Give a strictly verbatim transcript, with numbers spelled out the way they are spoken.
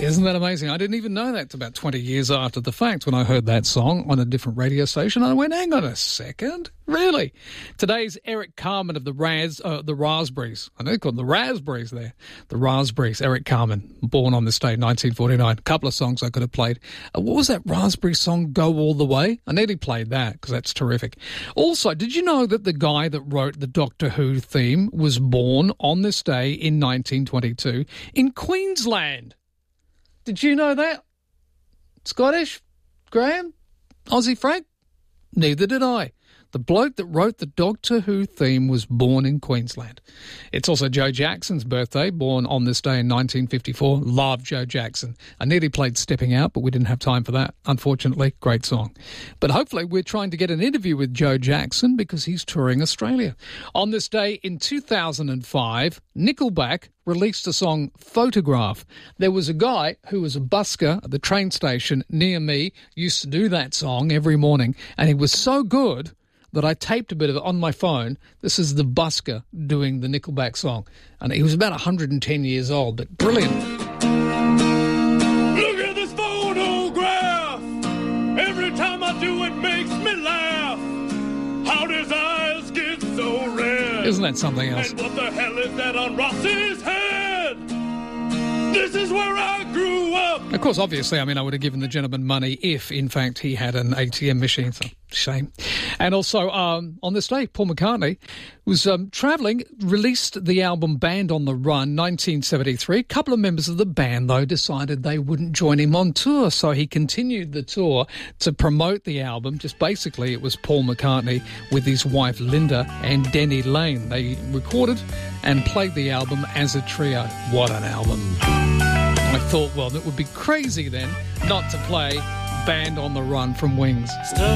Isn't that amazing? I didn't even know that about twenty years after the fact when I heard that song on a different radio station. I went, hang on a second. Really? Today's Eric Carmen of the Raz, uh, the Raspberries. I know they call them the Raspberries there. The Raspberries, Eric Carmen, born on this day, nineteen forty-nine. A couple of songs I could have played. Uh, what was that Raspberry song, Go All the Way? I nearly played that because that's terrific. Also, did you know that the guy that wrote the Doctor Who theme was born on this day in nineteen twenty-two in Queensland? Did you know that? Scottish? Graham? Aussie Frank? Neither did I. The bloke that wrote the Doctor Who theme was born in Queensland. It's also Joe Jackson's birthday, born on this day in nineteen fifty-four. Love Joe Jackson. I nearly played Stepping Out, but we didn't have time for that, unfortunately. Great song. But hopefully we're trying to get an interview with Joe Jackson because he's touring Australia. On this day in two thousand five, Nickelback released a song, Photograph. There was a guy who was a busker at the train station near me, used to do that song every morning, and he was so good that I taped a bit of it on my phone. This is the busker doing the Nickelback song. And he was about one hundred ten years old, but brilliant. Look at this photograph. Every time I do it makes me laugh. How does eyes get so red? Isn't that something else? And what the hell is that on Ross's head? This is where I grew up. Of course, obviously, I mean, I would have given the gentleman money if, in fact, he had an A T M machine. So, shame. And also, um, on this day, Paul McCartney was um, travelling, released the album Band on the Run, nineteen seventy-three. A couple of members of the band, though, decided they wouldn't join him on tour, so he continued the tour to promote the album. Just basically, it was Paul McCartney with his wife Linda and Denny Lane. They recorded and played the album as a trio. What an album. I thought, well, it would be crazy then not to play Band on the Run from Wings.